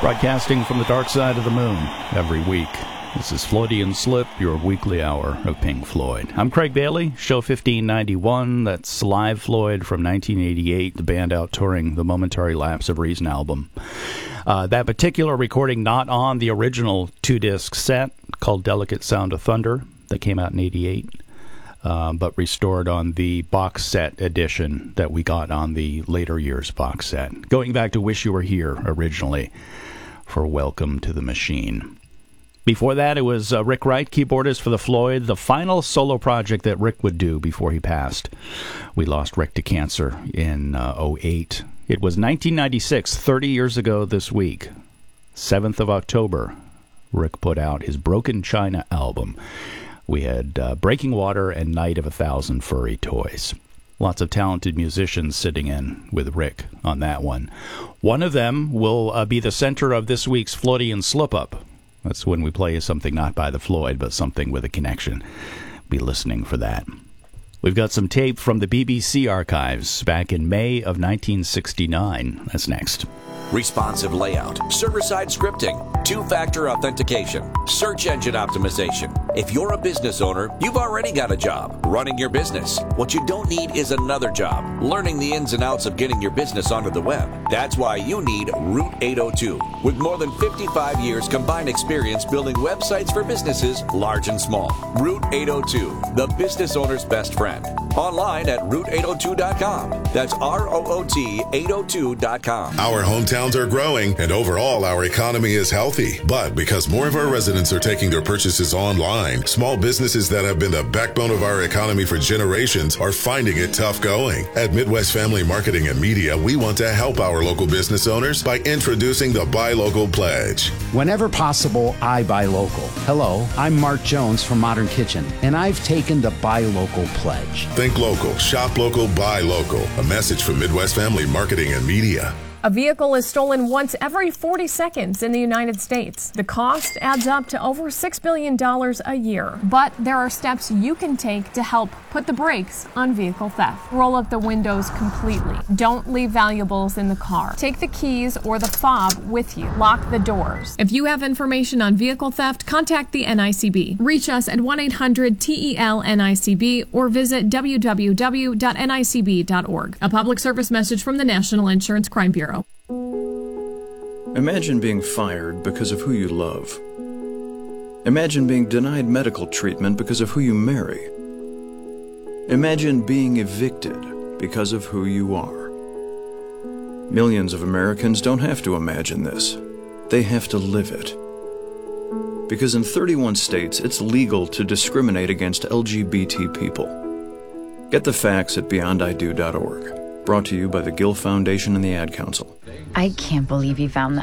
Broadcasting from the dark side of the moon every week. This is Floydian Slip, your weekly hour of Pink Floyd. I'm Craig Bailey, show 1591. That's Live Floyd from 1988, the band out touring the Momentary Lapse of Reason album. That particular recording not on the original two-disc set called Delicate Sound of Thunder that came out in 88, but restored on the box set edition that we got on the later years box set. Going back to Wish You Were Here originally for Welcome to the Machine. Before that, it was Rick Wright, keyboardist for the Floyd, the final solo project that Rick would do before he passed. We lost Rick to cancer in 2008. It was 1996, 30 years ago this week, 7th of October, Rick put out his Broken China album. We had Breaking Water and Night of a Thousand Furry Toys. Lots of talented musicians sitting in with Rick on that one. One of them will be the center of this week's Floydian Slip-Up. That's when we play something not by the Floyd, but something with a connection. Be listening for that. We've got some tape from the BBC archives back in May of 1969. That's next. Responsive layout, server-side scripting, two-factor authentication, search engine optimization. If you're a business owner, you've already got a job running your business. What you don't need is another job learning the ins and outs of getting your business onto the web. That's why you need Route 802. With more than 55 years combined experience building websites for businesses large and small. Route 802, the business owner's best friend. Online at route802.com. That's ROOT802.com. Our hometowns are growing, and overall our economy is healthy. But because more of our residents are taking their purchases online, small businesses that have been the backbone of our economy for generations are finding it tough going. At Midwest Family Marketing and Media, we want to help our local business owners by introducing the Buy Local Pledge. Whenever possible, I buy local. Hello, I'm Mark Jones from Modern Kitchen, and I've taken the Buy Local Pledge. Think local, shop local, buy local. A message from Midwest Family Marketing and Media. A vehicle is stolen once every 40 seconds in the United States. The cost adds up to over $6 billion a year. But there are steps you can take to help put the brakes on vehicle theft. Roll up the windows completely. Don't leave valuables in the car. Take the keys or the fob with you. Lock the doors. If you have information on vehicle theft, contact the NICB. Reach us at 1-800-TEL-NICB or visit www.nicb.org. A public service message from the National Insurance Crime Bureau. Imagine being fired because of who you love. Imagine being denied medical treatment because of who you marry. Imagine being evicted because of who you are. Millions of Americans don't have to imagine this. They have to live it. Because in 31 states, it's legal to discriminate against LGBT people. Get the facts at beyondido.org. Brought to you by the Gill Foundation and the Ad Council. I can't believe you found that.